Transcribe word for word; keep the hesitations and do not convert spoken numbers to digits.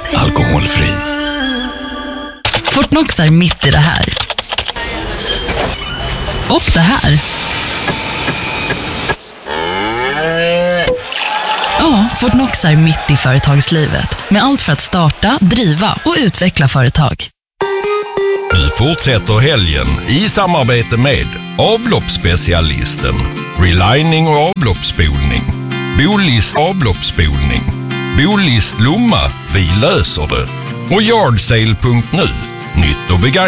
Alkoholfri. Fortnox är mitt i det här. Och det här. Ja, Fortnox är mitt i företagslivet. Med allt för att starta, driva och utveckla företag. Nu fortsätter helgen i samarbete med avloppsspecialisten, Relining och avloppsspolning, Bolist avloppsspolning, Bolist Lomma, vi löser det, och Yardsale punkt nu, nytt och begagnat.